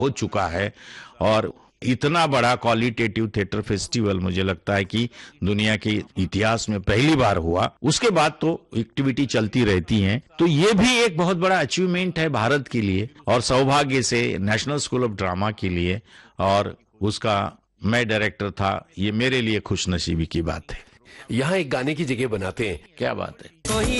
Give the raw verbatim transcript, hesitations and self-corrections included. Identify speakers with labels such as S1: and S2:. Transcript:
S1: हो चुका है। और इतना बड़ा क्वालिटेटिव थिएटर फेस्टिवल मुझे लगता है कि दुनिया के इतिहास में पहली बार हुआ। उसके बाद तो एक्टिविटी चलती रहती हैं। तो ये भी एक बहुत बड़ा अचीवमेंट है भारत के लिए और सौभाग्य से नेशनल स्कूल ऑफ ड्रामा के लिए, और उसका मैं डायरेक्टर था। ये मेरे लिए खुशनसीबी की बात है।
S2: यहाँ एक गाने की जगह बनाते हैं।
S1: क्या बात है।
S3: कोई